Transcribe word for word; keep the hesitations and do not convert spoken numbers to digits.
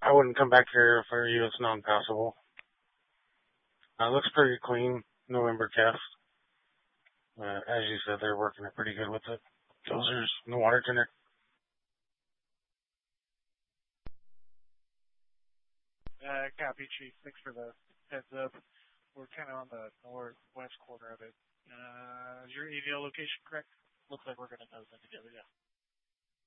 I wouldn't come back here for you. It's non-passable. Uh, it looks pretty clean. November cast. Uh, as you said, they're working it pretty good with the dozers and the water tender. Uh, copy, Chief. Thanks for the heads up. We're kind of on the northwest corner of it. Uh, is your A V L location correct? Looks like we're going to nose in together, yeah.